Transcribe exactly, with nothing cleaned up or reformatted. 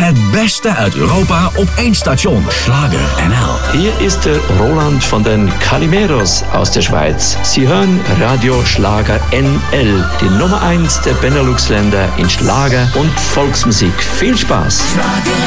Het beste uit Europa op één station. Schlager N L. Hier ist der Roland von den Calimeros aus der Schweiz. Sie hören Radio Schlager N L, die Nummer eins der Benelux-Länder in Schlager und Volksmusik. Viel Spaß!